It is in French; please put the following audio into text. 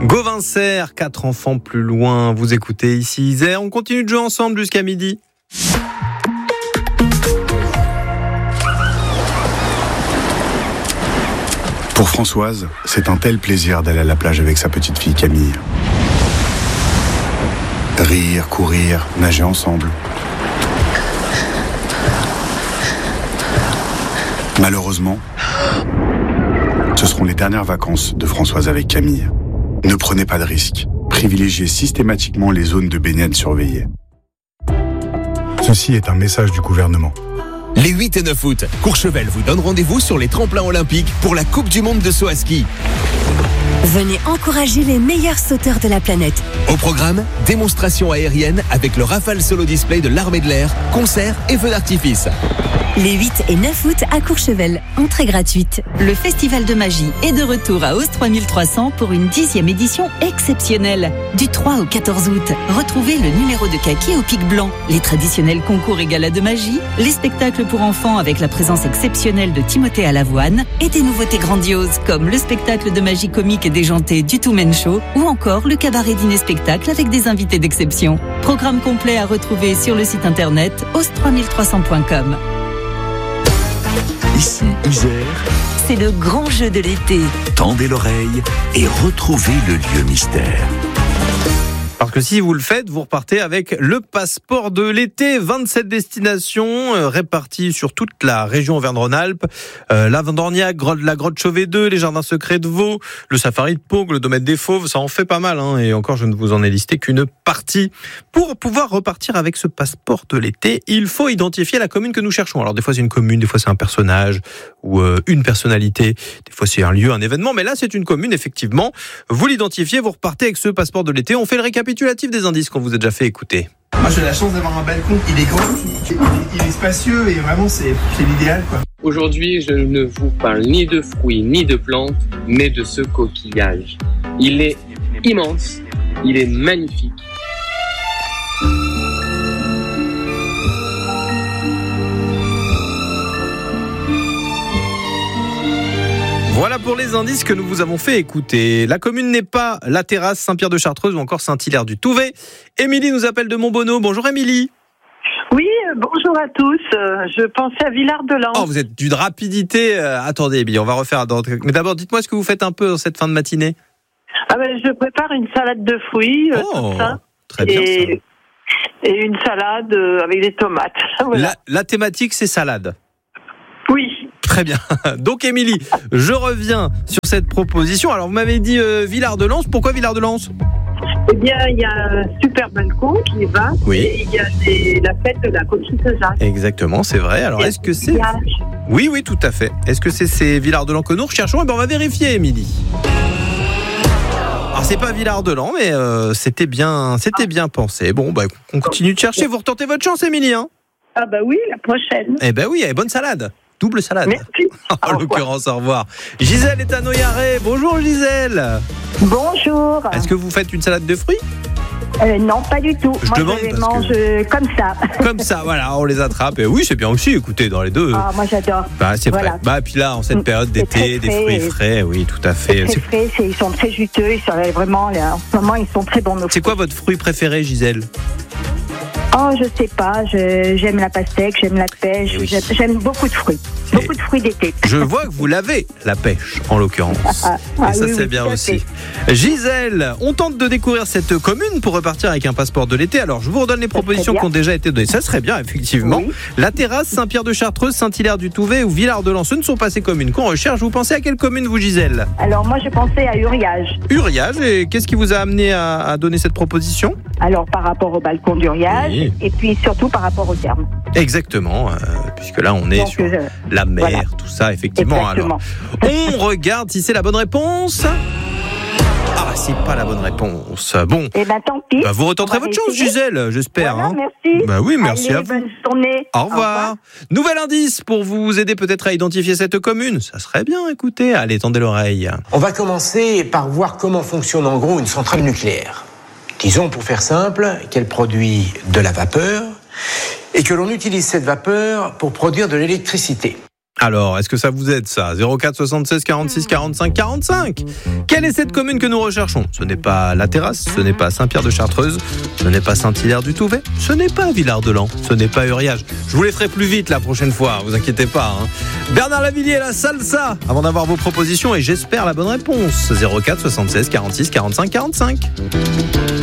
Gauvin-Serre, 4 enfants plus loin. Vous écoutez ici Isère. On continue de jouer ensemble jusqu'à midi. Pour Françoise, c'est un tel plaisir d'aller à la plage avec sa petite fille Camille. Rire, courir, nager ensemble. Malheureusement, ce seront les dernières vacances de Françoise avec Camille. Ne prenez pas de risques. Privilégiez systématiquement les zones de baignade surveillées. Ceci est un message du gouvernement. Les 8 et 9 août, Courchevel vous donne rendez-vous sur les tremplins olympiques pour la Coupe du Monde de saut à ski. Venez encourager les meilleurs sauteurs de la planète. Au programme, démonstration aérienne avec le Rafale Solo Display de l'Armée de l'Air, concerts et feux d'artifice. Les 8 et 9 août à Courchevel, entrée gratuite. Le Festival de magie est de retour à Hausse 3300 pour une 10e édition exceptionnelle. Du 3 au 14 août, retrouvez le numéro de kaki au pic blanc, les traditionnels concours et galas de magie, les spectacles pour enfants avec la présence exceptionnelle de Timothée à l'avoine et des nouveautés grandioses comme le spectacle de magie comique et déjanté du Two Men Show ou encore le cabaret dîner-spectacle avec des invités d'exception. Programme complet à retrouver sur le site internet hausse3300.com. Ici Isère, C'est le grand jeu de l'été. tendez l'oreille et retrouvez le lieu mystère. Parce que si vous le faites, vous repartez avec le passeport de l'été. 27 destinations réparties sur toute la région Auvergne-Rhône-Alpes. La Vendorniac, la grotte Chauvet 2, les jardins secrets de Vaud, le safari de Pau, le domaine des Fauves. Ça en fait pas mal. Et encore, je ne vous en ai listé qu'une partie. Pour pouvoir repartir avec ce passeport de l'été, il faut identifier la commune que nous cherchons. Alors des fois c'est une commune, des fois c'est un personnage ou une personnalité. Des fois c'est un lieu, un événement. Mais là c'est une commune, effectivement. Vous l'identifiez, vous repartez avec ce passeport de l'été. On fait le récapitulatif des indices qu'on vous a déjà fait écouter. Moi j'ai la chance d'avoir un balcon, il est grand, il est spacieux et vraiment c'est l'idéal quoi. Aujourd'hui, je ne vous parle ni de fruits ni de plantes, mais de ce coquillage. Il est immense, il est magnifique. Voilà pour les indices que nous vous avons fait écouter. La commune n'est pas la Terrasse, Saint-Pierre-de-Chartreuse ou encore Saint-Hilaire-du-Touvet. Émilie nous appelle de Montbonneau. Bonjour Émilie. Oui, bonjour à tous. Je pensais à Villard-de-Lans. Oh, vous êtes d'une rapidité. Attendez Émilie, on va refaire. Mais d'abord, dites-moi ce que vous faites un peu en cette fin de matinée. Je prépare une salade de fruits, tout ça. Très bien. Et une salade avec des tomates. Voilà. La thématique, c'est salade. Oui. Très bien. Donc Émilie, je reviens sur cette proposition. Alors vous m'avez dit Villard-de-Lans. Pourquoi Villard-de-Lans ? Eh bien, il y a un super balcon qui est vaste. Oui. Et il y a la fête de la commune Saint-Jacques. Exactement, c'est vrai. Alors est-ce que c'est... Oui, tout à fait. Est-ce que c'est ces Villard-de-Lans que nous recherchons ? On va vérifier, Émilie. Alors c'est pas Villard-de-Lans, mais c'était bien pensé. Bon, on continue de chercher. Vous retentez votre chance, Émilie, hein ? Ah oui, la prochaine. Eh ben oui, bonne salade. Double salade. Merci. En l'occurrence, au revoir. Gisèle est à Noyaret. Bonjour Gisèle. Bonjour. Est-ce que vous faites une salade de fruits ? Non, pas du tout. Moi, je les mange comme ça. Comme ça, voilà, on les attrape. Et oui, c'est bien aussi, écoutez, dans les deux. Ah, moi j'adore. C'est voilà. vrai. Puis là, en cette période d'été, des fruits frais, oui, tout à fait. C'est très frais, ils sont très juteux. Ils sont vraiment, en ce moment, ils sont très bons. C'est quoi votre fruit préféré, Gisèle ? Oh, je sais pas. J'aime la pastèque, j'aime la pêche. Oui. J'aime beaucoup de fruits. Beaucoup de fruits d'été. Je vois que vous l'avez, la pêche, en l'occurrence. Et ça, c'est bien aussi. Gisèle, on tente de découvrir cette commune pour repartir avec un passeport de l'été. Alors, je vous redonne les propositions qui ont déjà été données. Ça serait bien, effectivement. Oui. La Terrasse, Saint-Pierre-de-Chartreuse, Saint-Hilaire-du-Touvet ou Villard-de-Lans. Ce ne sont pas ces communes qu'on recherche. Vous pensez à quelle commune, vous, Gisèle ? Alors, moi, je pensais à Uriage. Uriage, et qu'est-ce qui vous a amené à donner cette proposition ? Alors, par rapport au balcon d'Uriage, oui. Et puis surtout par rapport au terme. Exactement, puisque là, on est donc, sur la mer, voilà. Tout ça, effectivement. Exactement. Alors, on regarde si c'est la bonne réponse. Ah, c'est pas la bonne réponse. Bon. Eh ben, tant pis. Vous retenterez votre chance, Gisèle, j'espère. Voilà, merci. Oui, merci à vous. Bonne journée. Au revoir. Nouvel indice pour vous aider peut-être à identifier cette commune. Ça serait bien, écoutez. Allez, tendez l'oreille. On va commencer par voir comment fonctionne en gros une centrale nucléaire. Disons, pour faire simple, qu'elle produit de la vapeur et que l'on utilise cette vapeur pour produire de l'électricité. Alors, est-ce que ça vous aide ça ? 04 76 46 45 45. Quelle est cette commune que nous recherchons ? Ce n'est pas La Terrasse, ce n'est pas Saint-Pierre-de-Chartreuse, ce n'est pas Saint-Hilaire-du-Touvet, ce n'est pas Villard-de-Lans, ce n'est pas Uriage. Je vous les ferai plus vite la prochaine fois, vous inquiétez pas. Bernard Lavilliers, la salsa, avant d'avoir vos propositions et j'espère la bonne réponse. 04 76 46 45 45.